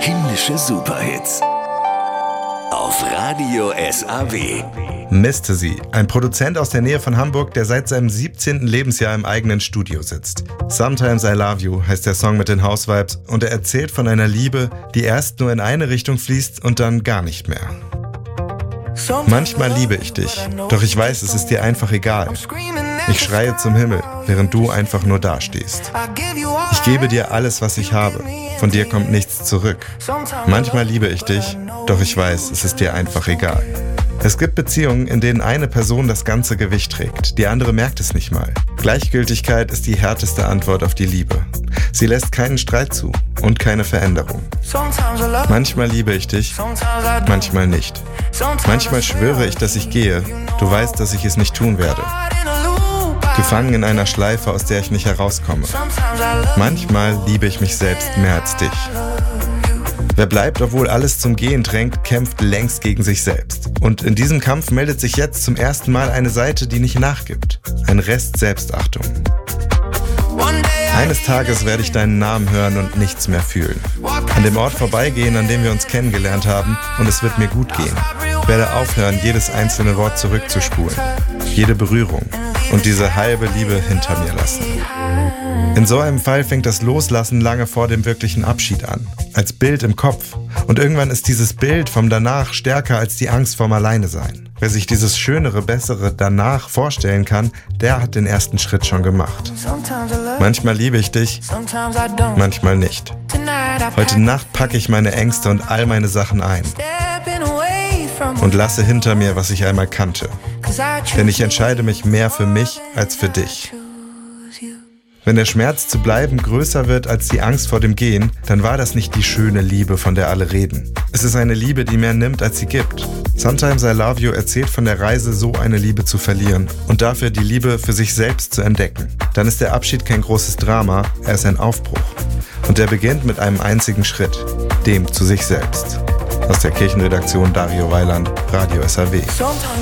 Himmlische Superhits auf Radio SAW. Misste sie, ein Produzent aus der Nähe von Hamburg, der seit seinem 17. Lebensjahr im eigenen Studio sitzt. Sometimes I Love You heißt der Song mit den House-Vibes und er erzählt von einer Liebe, die erst nur in eine Richtung fließt und dann gar nicht mehr. Manchmal liebe ich dich, doch ich weiß, es ist dir einfach egal. Ich schreie zum Himmel, während du einfach nur dastehst. Ich gebe dir alles, was ich habe. Von dir kommt nichts zurück. Manchmal liebe ich dich, doch ich weiß, es ist dir einfach egal. Es gibt Beziehungen, in denen eine Person das ganze Gewicht trägt, die andere merkt es nicht mal. Gleichgültigkeit ist die härteste Antwort auf die Liebe. Sie lässt keinen Streit zu und keine Veränderung. Manchmal liebe ich dich, manchmal nicht. Manchmal schwöre ich, dass ich gehe. Du weißt, dass ich es nicht tun werde. Gefangen in einer Schleife, aus der ich nicht herauskomme. Manchmal liebe ich mich selbst mehr als dich. Wer bleibt, obwohl alles zum Gehen drängt, kämpft längst gegen sich selbst. Und in diesem Kampf meldet sich jetzt zum ersten Mal eine Seite, die nicht nachgibt. Ein Rest Selbstachtung. Eines Tages werde ich deinen Namen hören und nichts mehr fühlen. An dem Ort vorbeigehen, an dem wir uns kennengelernt haben, und es wird mir gut gehen. Ich werde aufhören, jedes einzelne Wort zurückzuspulen. Jede Berührung. Und diese halbe Liebe hinter mir lassen. In so einem Fall fängt das Loslassen lange vor dem wirklichen Abschied an. Als Bild im Kopf. Und irgendwann ist dieses Bild vom Danach stärker als die Angst vorm Alleinesein. Wer sich dieses schönere, bessere Danach vorstellen kann, der hat den ersten Schritt schon gemacht. Manchmal liebe ich dich, manchmal nicht. Heute Nacht packe ich meine Ängste und all meine Sachen ein. Und lasse hinter mir, was ich einmal kannte. Denn ich entscheide mich mehr für mich als für dich. Wenn der Schmerz zu bleiben größer wird als die Angst vor dem Gehen, dann war das nicht die schöne Liebe, von der alle reden. Es ist eine Liebe, die mehr nimmt, als sie gibt. Sometimes I Love You erzählt von der Reise, so eine Liebe zu verlieren und dafür die Liebe für sich selbst zu entdecken. Dann ist der Abschied kein großes Drama, er ist ein Aufbruch. Und der beginnt mit einem einzigen Schritt, dem zu sich selbst. Aus der Kirchenredaktion Dario Weiland, Radio SAW.